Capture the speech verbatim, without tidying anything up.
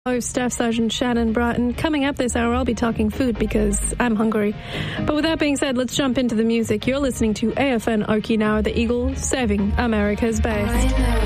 Oh, Staff Sergeant Shannon Bratton. Coming up this hour, I'll be talking food because I'm hungry. But with that being said, let's jump into the music. You're listening to A F N Okinawa, the Eagle, serving America's best.